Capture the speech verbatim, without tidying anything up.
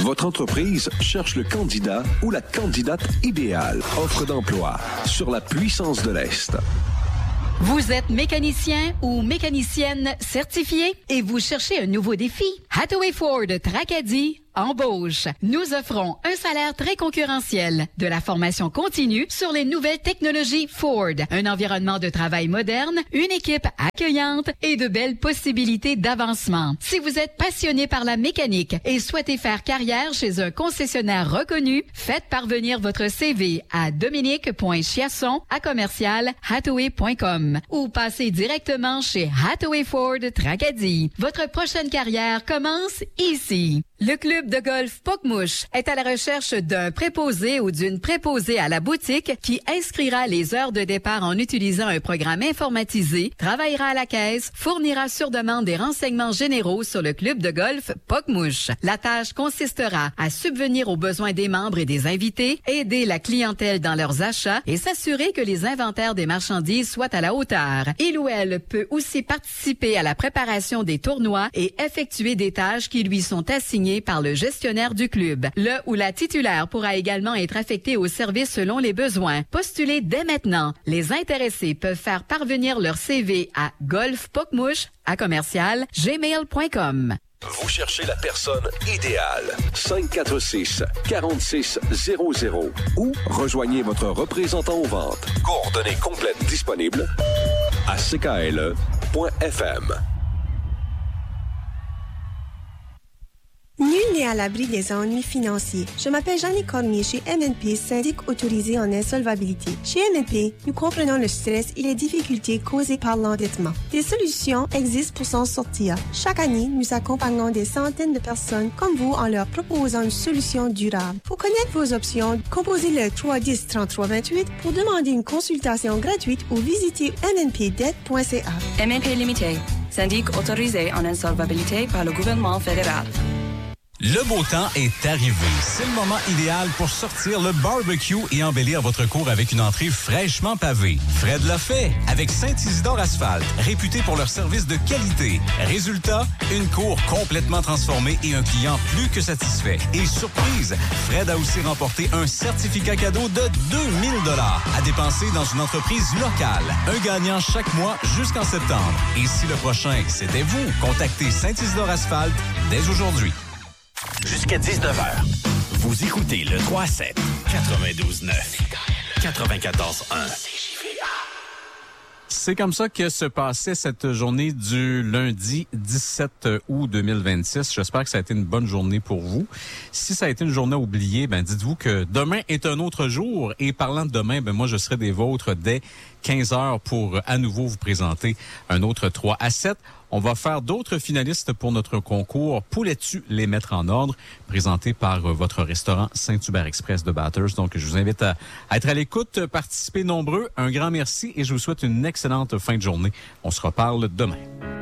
Votre entreprise cherche le candidat ou la candidate idéale. Offre d'emploi sur la puissance de l'Est. Vous êtes mécanicien ou mécanicienne certifié et vous cherchez un nouveau défi? Hathaway Ford Tracadie embauche. Nous offrons un salaire très concurrentiel, de la formation continue sur les nouvelles technologies Ford, un environnement de travail moderne, une équipe accueillante et de belles possibilités d'avancement. Si vous êtes passionné par la mécanique et souhaitez faire carrière chez un concessionnaire reconnu, faites parvenir votre C V à dominique point chiasson à commercial hathaway point com ou passez directement chez Hathaway Ford Tracadie. Votre prochaine carrière commence ici. Le club de golf Pocmouche est à la recherche d'un préposé ou d'une préposée à la boutique qui inscrira les heures de départ en utilisant un programme informatisé, travaillera à la caisse, fournira sur demande des renseignements généraux sur le club de golf Pocmouche. La tâche consistera à subvenir aux besoins des membres et des invités, aider la clientèle dans leurs achats et s'assurer que les inventaires des marchandises soient à la hauteur. Il ou elle peut aussi participer à la préparation des tournois et effectuer des tâches qui lui sont assignées par le gestionnaire du club. Le ou la titulaire pourra également être affecté au service selon les besoins. Postulez dès maintenant. Les intéressés peuvent faire parvenir leur C V à golfpocmouche à commercial gmail point com. Vous cherchez la personne idéale. cinq quatre six, quatre six zéro zéro ou rejoignez votre représentant aux ventes. Coordonnées complètes disponibles à c k l e point f m. Nul n'est à l'abri des ennuis financiers. Je m'appelle Jeannie Cormier chez M N P, syndic autorisé en insolvabilité. Chez M N P, nous comprenons le stress et les difficultés causées par l'endettement. Des solutions existent pour s'en sortir. Chaque année, nous accompagnons des centaines de personnes comme vous en leur proposant une solution durable. Pour connaître vos options, composez le trois un zéro, trente-trois vingt-huit pour demander une consultation gratuite ou visiter m n p debt point c a. M N P Limité, syndic autorisé en insolvabilité par le gouvernement fédéral. Le beau temps est arrivé. C'est le moment idéal pour sortir le barbecue et embellir votre cour avec une entrée fraîchement pavée. Fred l'a fait avec Saint-Isidore Asphalte, réputé pour leur service de qualité. Résultat, une cour complètement transformée et un client plus que satisfait. Et surprise, Fred a aussi remporté un certificat cadeau de deux mille dollars à dépenser dans une entreprise locale. Un gagnant chaque mois jusqu'en septembre. Et si le prochain, c'était vous, contactez Saint-Isidore Asphalte dès aujourd'hui. Jusqu'à dix-neuf heures. Vous écoutez le trois sept, quatre-vingt-douze neuf, quatre-vingt-quatorze un. C'est comme ça que se passait cette journée du lundi dix-sept août deux mille vingt-six. J'espère que ça a été une bonne journée pour vous. Si ça a été une journée oubliée, ben dites-vous que demain est un autre jour. Et parlant de demain, ben moi je serai des vôtres dès quinze heures pour à nouveau vous présenter un autre trois à sept. On va faire d'autres finalistes pour notre concours Poulais-tu les mettre en ordre, présenté par votre restaurant Saint-Hubert Express de Bathurst. Donc, je vous invite à, à être à l'écoute, participer nombreux. Un grand merci et je vous souhaite une excellente fin de journée. On se reparle demain.